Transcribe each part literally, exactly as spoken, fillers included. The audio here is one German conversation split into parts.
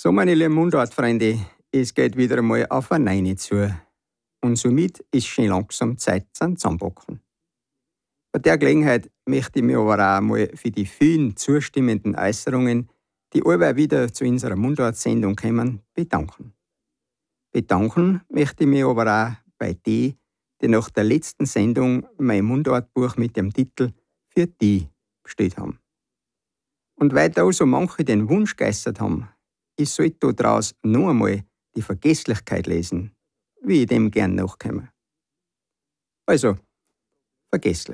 So, meine lieben Mundartfreunde, es geht wieder einmal auf eine Neune zu. Und somit ist schon langsam Zeit zum Zusammenpacken. Bei der Gelegenheit möchte ich mich aber auch einmal für die vielen zustimmenden Äußerungen, die alle wieder zu unserer Mundart-Sendung kommen, bedanken. Bedanken möchte ich mich aber auch bei denen, die nach der letzten Sendung mein Mundartbuch mit dem Titel «Für die» bestellt haben. Und weil da so manche den Wunsch geäußert haben, ich sollte daraus noch einmal die Vergesslichkeit lesen, wie ich dem gern nachkomme. Also, vergesslich.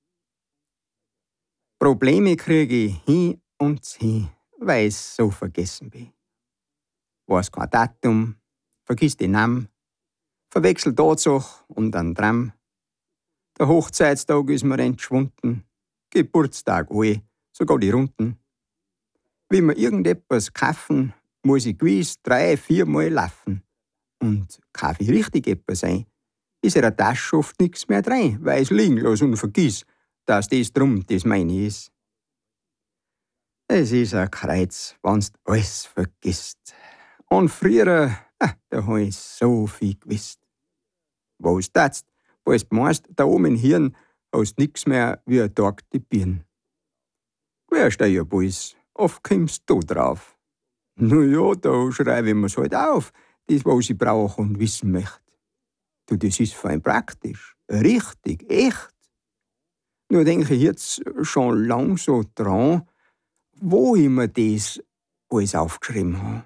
Probleme kriege ich hin und hin, weil ich so vergessen bin. Weiß kein Datum, vergiss den Namen, verwechsel Tatsache und einen Traum. Der Hochzeitstag ist mir entschwunden, Geburtstag alle, sogar die Runden. Wie mir irgendetwas kaufen, muss ich gewiss drei, viermal laufen. Und kaufe ich richtig etwas ein, ist in der Tasche oft nichts mehr drin, weil ich es liegen lasse und vergiss, dass das drum das meine ist. Es ist ein Kreuz, wenn's alles vergisst. Und früher, ah, da hab ich so viel gewusst. Was tatst, bald meinst, da oben im Hirn hast nix mehr wie ein Tag die Birn. Querst du ja bloß, oft kommst du drauf. Na ja, da schreibe ich mir's halt auf, das, was ich brauche und wissen möchte. Du, das ist fein praktisch, richtig, echt. Nur denke ich jetzt schon lang so dran, wo ich mir das alles aufgeschrieben habe.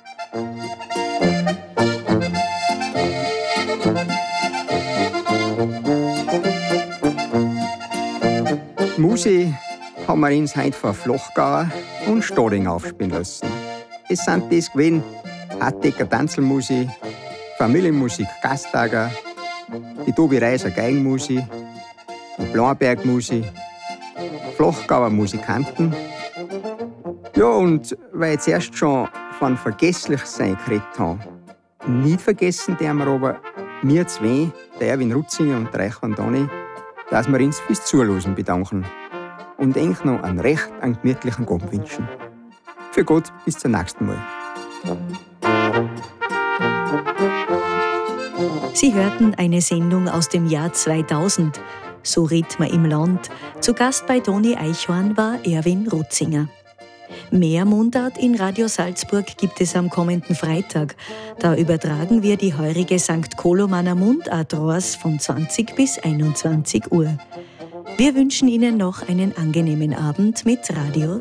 Die Musik haben wir uns heute von Flochgauer und Stading aufspielen lassen. Es sind das gewesen, Hartdecker Tanzelmusik, Familienmusik Gastager, die Tobi Reiser Geigenmusik, die Blanberg-Musik, Flochgauer Musikanten. Ja, und weil ich jetzt erst schon von Vergesslichsein geredet habe, nicht vergessen dürfen wir aber, wir zwei, der Erwin Rutzinger und der Reichwan Dani, dass wir uns fürs Zuhören bedanken und eigentlich noch einen recht einen gemütlichen Abend wünschen. Für Gott, bis zum nächsten Mal. Sie hörten eine Sendung aus dem Jahr zweitausend. So redet man im Land. Zu Gast bei Toni Eichhorn war Erwin Rutzinger. Mehr Mundart in Radio Salzburg gibt es am kommenden Freitag. Da übertragen wir die heurige Sankt Kolomaner Mundart-Rohrs von zwanzig bis einundzwanzig Uhr. Wir wünschen Ihnen noch einen angenehmen Abend mit Radio